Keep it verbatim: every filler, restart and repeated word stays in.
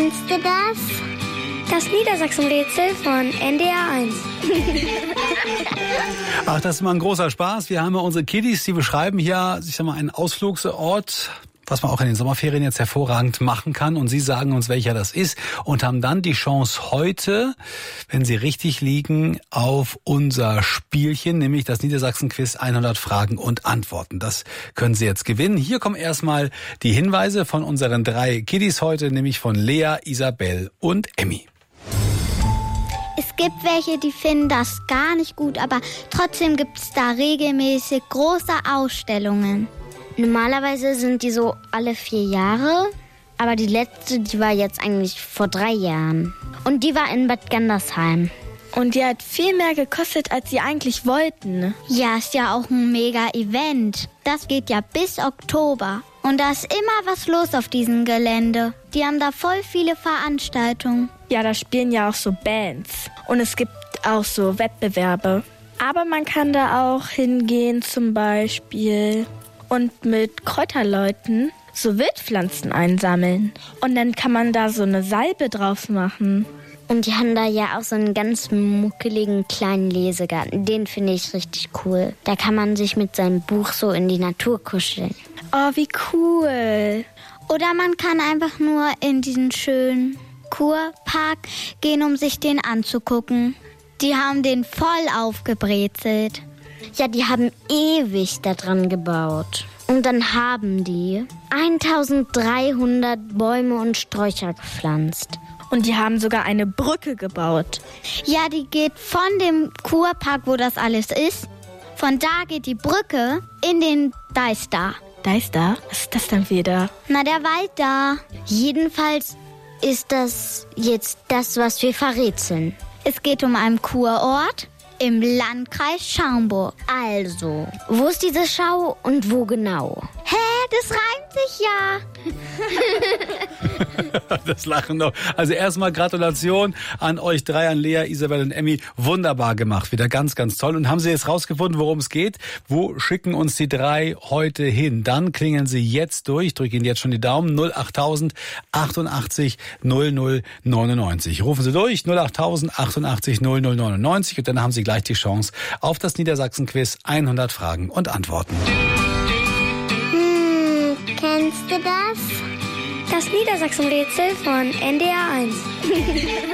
Kennst du das? Das Niedersachsen-Rätsel von N D R eins. Ach, das ist mal ein großer Spaß. Wir haben ja unsere Kiddies, die beschreiben hier, ich sag mal, einen Ausflugsort, was man auch in den Sommerferien jetzt hervorragend machen kann. Und Sie sagen uns, welcher das ist und haben dann die Chance heute, wenn Sie richtig liegen, auf unser Spielchen, nämlich das Niedersachsen-Quiz hundert Fragen und Antworten. Das können Sie jetzt gewinnen. Hier kommen erstmal die Hinweise von unseren drei Kiddies heute, nämlich von Lea, Isabel und Emmy. Es gibt welche, die finden das gar nicht gut, aber trotzdem gibt es da regelmäßig große Ausstellungen. Normalerweise sind die so alle vier Jahre, aber die letzte, die war jetzt eigentlich vor drei Jahren. Und die war in Bad Gandersheim. Und die hat viel mehr gekostet, als sie eigentlich wollten. Ja, ist ja auch ein Mega-Event. Das geht ja bis Oktober. Und da ist immer was los auf diesem Gelände. Die haben da voll viele Veranstaltungen. Ja, da spielen ja auch so Bands. Und es gibt auch so Wettbewerbe. Aber man kann da auch hingehen zum Beispiel und mit Kräuterleuten so Wildpflanzen einsammeln. Und dann kann man da so eine Salbe drauf machen. Und die haben da ja auch so einen ganz muckeligen kleinen Lesegarten. Den finde ich richtig cool. Da kann man sich mit seinem Buch so in die Natur kuscheln. Oh, wie cool. Oder man kann einfach nur in diesen schönen Kurpark gehen, um sich den anzugucken. Die haben den voll aufgebrezelt. Ja, die haben ewig da dran gebaut. Und dann haben die eintausenddreihundert Bäume und Sträucher gepflanzt. Und die haben sogar eine Brücke gebaut. Ja, die geht von dem Kurpark, wo das alles ist. Von da geht die Brücke in den Deister. Deister? Was ist das dann wieder? Na, der Wald da. Jedenfalls ist das jetzt das, was wir verrätseln. Es geht um einen Kurort im Landkreis Schaumburg. Also, wo ist diese Schau und wo genau? Hä, das reimt sich ja. Das Lachen noch. Also erstmal Gratulation an euch drei, an Lea, Isabel und Emmy. Wunderbar gemacht. Wieder ganz, ganz toll. Und haben Sie jetzt rausgefunden, worum es geht? Wo schicken uns die drei heute hin? Dann klingeln Sie jetzt durch. Ich drücke Ihnen jetzt schon die Daumen. null achttausend achtundachtzig null null neunundneunzig. Rufen Sie durch. null achttausend achtundachtzig null null neunundneunzig. Und dann haben Sie gleich die Chance auf das Niedersachsen-Quiz hundert Fragen und Antworten. Hm, kennst du das? Das Niedersachsen-Rätsel von N D R eins.